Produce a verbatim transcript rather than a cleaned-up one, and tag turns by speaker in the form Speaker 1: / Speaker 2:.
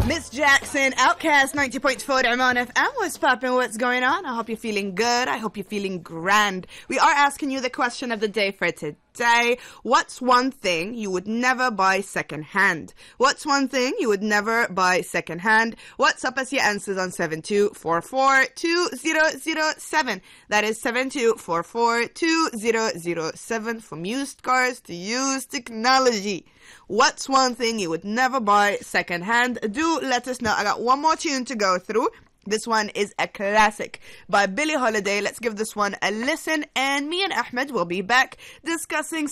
Speaker 1: Miss Jackson, Outcast, ninety point four Oman F M. What's poppin'? What's going on? I hope you're feeling good. I hope you're feeling grand. We are asking you the question of the day for today. What's one thing you would never buy secondhand? What's one thing you would never buy secondhand? What's up as your answers on seven two four four two zero zero seven. That is seven two four four two zero zero seven. From used cars to used technology. What's one thing you would never buy secondhand? Do let us know. I got one more tune to go through. This one is a classic by Billie Holiday. Let's give this one a listen, and me and Ahmed will be back discussing